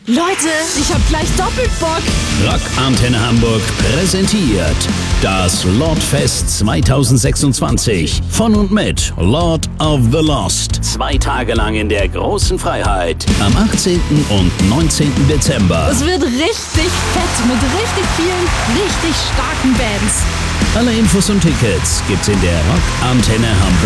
Leute, ich hab gleich doppelt Bock. Rock Antenne Hamburg präsentiert das Lordfest 2026 von und mit Lord of the Lost. 2 Tage lang in der großen Freiheit am 18. und 19. Dezember. Es wird richtig fett mit richtig vielen, richtig starken Bands. Alle Infos und Tickets gibt's in der Rock Antenne Hamburg